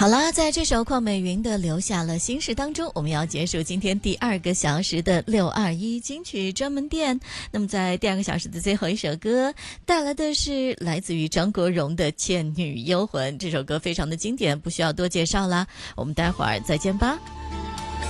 好啦，在这首邝美云的留下了心事当中，我们要结束今天第2个小时的621金曲专门店。那么在第2个小时的最后一首歌带来的是来自于张国荣的《倩女幽魂》，这首歌非常的经典，不需要多介绍啦，我们待会儿再见吧。